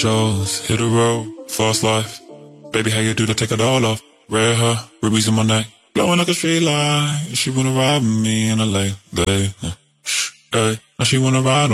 Jones, hit the road, fast life. Baby, how you do to take it all off? Red hair, rubies in my neck, blowing like a straight line. She wanna ride with me in LA, babe. Hey, now she wanna ride on